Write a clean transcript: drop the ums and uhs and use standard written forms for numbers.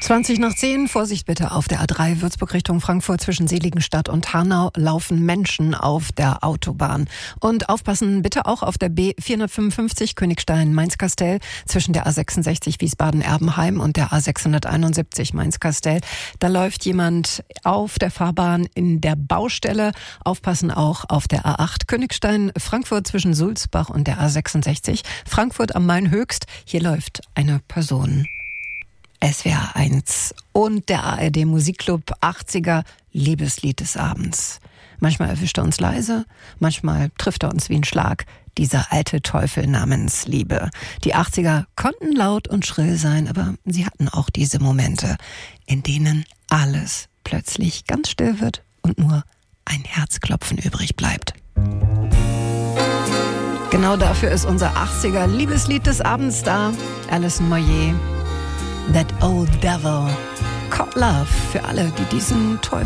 20 nach 10, Vorsicht bitte auf der A3 Würzburg Richtung Frankfurt zwischen Seligenstadt und Hanau laufen Menschen auf der Autobahn. Und aufpassen bitte auch auf der B455 Königstein-Mainz-Kastell zwischen der A66 Wiesbaden-Erbenheim und der A671 Mainz-Kastell. Da läuft jemand auf der Fahrbahn in der Baustelle. Aufpassen auch auf der A8 Königstein-Frankfurt zwischen Sulzbach und der A66 Frankfurt am Main Höchst. Hier läuft eine Person. SWR 1 und der ARD Musikclub 80er Liebeslied des Abends. Manchmal erwischt er uns leise, manchmal trifft er uns wie ein Schlag. Dieser alte Teufel namens Liebe. Die 80er konnten laut und schrill sein, aber sie hatten auch diese Momente, in denen alles plötzlich ganz still wird und nur ein Herzklopfen übrig bleibt. Genau dafür ist unser 80er Liebeslied des Abends da. Alison Moyet. That Old Devil. Caught Love für alle, die diesen Teufel